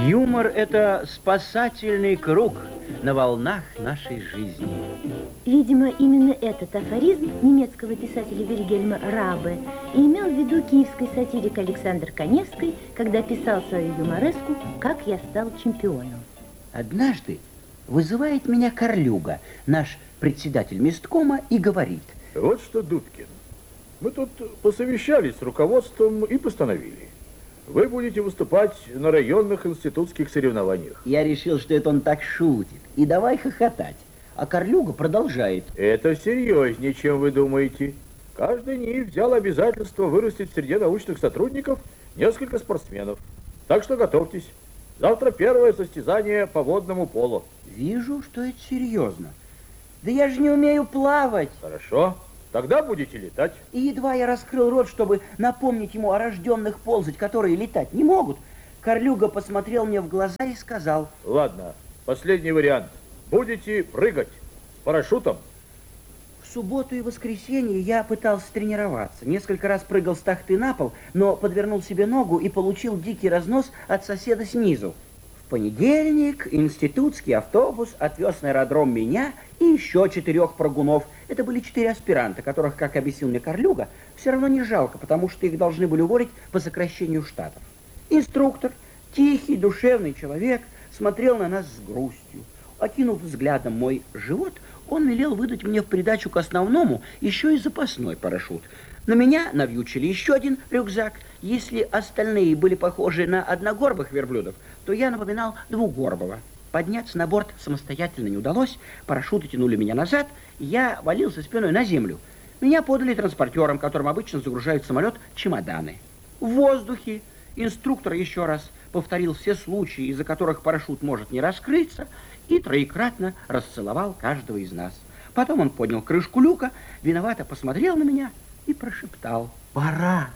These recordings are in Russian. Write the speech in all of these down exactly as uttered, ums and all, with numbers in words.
Юмор – это спасательный круг на волнах нашей жизни. Видимо, именно этот афоризм немецкого писателя Вильгельма Рабе имел в виду киевский сатирик Александр Каневский, когда писал свою юмореску «Как я стал чемпионом». Однажды вызывает меня Карлюга, наш председатель месткома, и говорит: вот что, Дудкин, мы тут посовещались с руководством и постановили. Вы будете выступать на районных институтских соревнованиях. Я решил, что это он так шутит, и давай хохотать. А Карлюга продолжает: это серьезнее, чем вы думаете. Каждый НИИ взял обязательство вырастить среди научных сотрудников несколько спортсменов. Так что готовьтесь. Завтра первое состязание по водному полу. Вижу, что это серьезно. Да я же не умею плавать. Хорошо. Тогда будете летать. И едва я раскрыл рот, чтобы напомнить ему о рожденных ползать, которые летать не могут, Карлюга посмотрел мне в глаза и сказал: ладно, последний вариант. Будете прыгать с парашютом. В субботу и воскресенье я пытался тренироваться. Несколько раз прыгал с тахты на пол, но подвернул себе ногу и получил дикий разнос от соседа снизу. В понедельник институтский автобус отвез на аэродром меня и еще четырех прыгунов. Это были четыре аспиранта, которых, как объяснил мне Карлюга, все равно не жалко, потому что их должны были уволить по сокращению штатов. Инструктор, тихий, душевный человек, смотрел на нас с грустью. Окинув взглядом мой живот, он велел выдать мне в придачу к основному еще и запасной парашют. На меня навьючили еще один рюкзак. Если остальные были похожи на одногорбых верблюдов, то я напоминал двугорбого. Подняться на борт самостоятельно не удалось. Парашюты тянули меня назад, и я валился спиной на землю. Меня подали транспортерам, которым обычно загружают в самолет чемоданы. В воздухе инструктор еще раз повторил все случаи, из-за которых парашют может не раскрыться, и троекратно расцеловал каждого из нас. Потом он поднял крышку люка, виновато посмотрел на меня и прошептал: «Пора».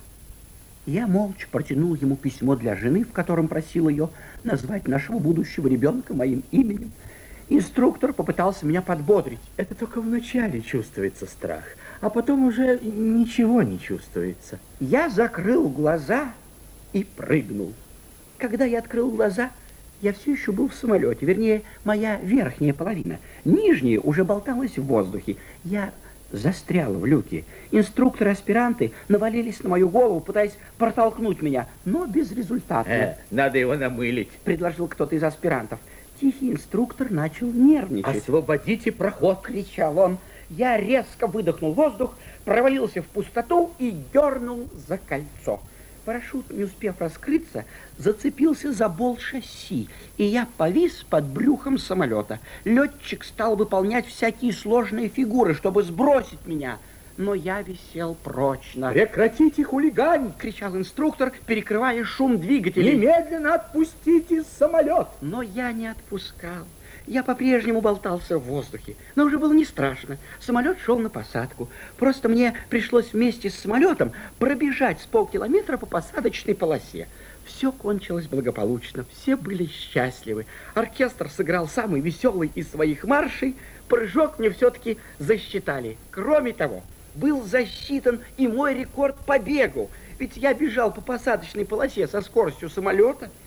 Я молча протянул ему письмо для жены, в котором просил ее назвать нашего будущего ребенка моим именем. Инструктор попытался меня подбодрить. Это только вначале чувствуется страх, а потом уже ничего не чувствуется. Я закрыл глаза и прыгнул. Когда я открыл глаза, я все еще был в самолете, вернее, моя верхняя половина. Нижняя уже болталась в воздухе. Я застрял в люке. Инструкторы-аспиранты навалились на мою голову, пытаясь протолкнуть меня, но безрезультатно. Э, надо его намылить, предложил кто-то из аспирантов. Тихий инструктор начал нервничать. «Освободите проход!» — кричал он. Я резко выдохнул воздух, провалился в пустоту и дернул за кольцо. Парашют, не успев раскрыться, зацепился за болт шасси, и я повис под брюхом самолета. Летчик стал выполнять всякие сложные фигуры, чтобы сбросить меня, но я висел прочно. «Прекратите хулиганить!» — кричал инструктор, перекрывая шум двигателей. «Немедленно отпустите самолет!» Но я не отпускал. Я по-прежнему болтался в воздухе, но уже было не страшно. Самолет шел на посадку. Просто мне пришлось вместе с самолетом пробежать с полкилометра по посадочной полосе. Все кончилось благополучно, все были счастливы. Оркестр сыграл самый веселый из своих маршей. Прыжок мне все-таки засчитали. Кроме того, был засчитан и мой рекорд по бегу. Ведь я бежал по посадочной полосе со скоростью самолета.